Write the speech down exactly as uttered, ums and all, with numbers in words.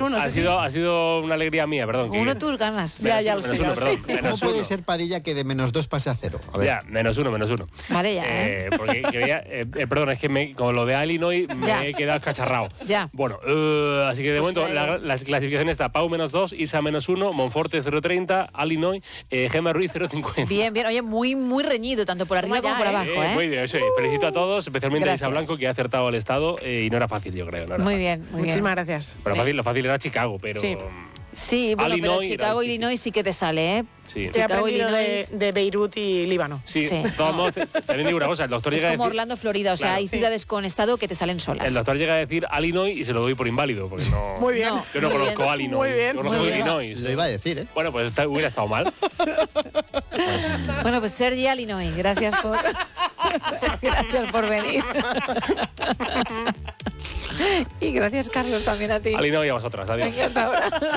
uno. Ha sí, sido, sí. ha sido una alegría mía, perdón. Uno que- tus ganas. Ya, ya lo menos sé, uno, ya lo perdón, sé. menos ¿Cómo puede uno. ser, Padilla, que de menos dos pase a cero? A ver. Ya, menos uno, menos uno. Vale, ya, ¿eh? Eh, porque quería, eh, eh, perdón, es que me, con lo de Illinois me Ya. he quedado cacharrado. Ya. Bueno, eh, así que de Pues, momento eh, la, la clasificación está Pau menos dos, Isa menos uno, Monforte cero coma treinta, Illinois, eh, Gemma Ruiz cero coma cincuenta. Bien, bien. Oye, muy, muy reñido, tanto por arriba Toma como ya, por ¿eh? abajo, ¿eh? Muy bien, sí. Felicito a todos, especialmente a Isa Gracias. Blanco, que ha acertado el estado eh, y no era fácil, yo creo. No era Muy fácil. bien, muy Muchísimas bien. gracias. Bueno, fácil, lo fácil era Chicago, pero... Sí. Sí, bueno, Illinois pero era Chicago, difícil. Illinois sí que te sale, ¿eh? Sí. He Chicago, aprendido de, Illinois. de Beirut y Líbano. Sí, Sí. de todos modos, también digo una cosa, el doctor Es llega a como decir... Orlando, Florida. O sea, Claro. hay Sí. ciudades con estado que te salen solas. El doctor llega a decir Illinois y se lo doy por inválido, porque no... Muy bien. No. Yo no Muy conozco bien. Illinois. Muy bien, Yo conozco muy bien. Illinois. Lo iba a decir, ¿eh? Bueno, pues está- hubiera estado mal. Bueno, pues Sergi Illinois, gracias por, gracias por venir. Y gracias, Carlos, también a ti. Illinois y a vosotras. Adiós. Venga, hasta ahora.